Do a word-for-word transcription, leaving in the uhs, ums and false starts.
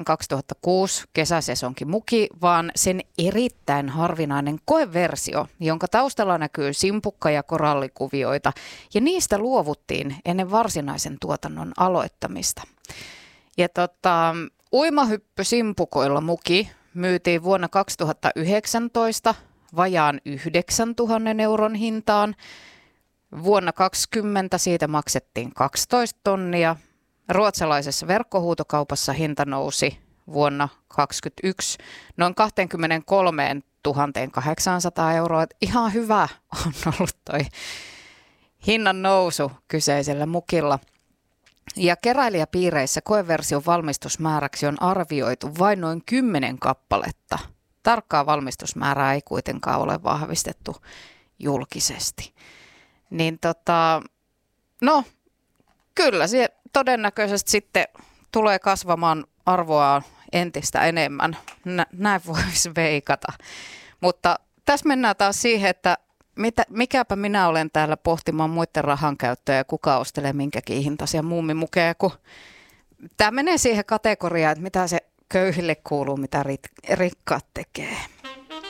kaksituhattakuusi kesäsesonkin muki, vaan sen erittäin harvinainen koeversio, jonka taustalla näkyy simpukka- ja korallikuvioita, ja niistä luovuttiin ennen varsinaisen tuotannon aloittamista. Ja tota, uimahyppy simpukoilla muki myytiin vuonna kaksituhattayhdeksäntoista vajaan yhdeksäntuhannen euron hintaan. Vuonna kaksikymmentä siitä maksettiin kaksitoista tonnia. Ruotsalaisessa verkkohuutokaupassa hinta nousi vuonna kaksikymmentäyksi noin kaksikymmentäkolmetuhatta kahdeksansataa euroa. Ihan hyvä on ollut toi hinnan nousu kyseisellä mukilla. Ja keräilijäpiireissä koeversion valmistusmääräksi on arvioitu vain noin kymmenen kappaletta. Tarkkaa valmistusmäärää ei kuitenkaan ole vahvistettu julkisesti. Niin tota, no kyllä se todennäköisesti sitten tulee kasvamaan arvoa entistä enemmän. Nä, näin voisi veikata. Mutta tässä mennään taas siihen, että mitä, mikäpä minä olen täällä pohtimaan muiden rahan käyttöä ja kuka ostelee minkäkin hintaisia muumimukeja, kun tämä menee siihen kategoriaan, että mitä se köyhille kuuluu, mitä rit, rikkaat tekee.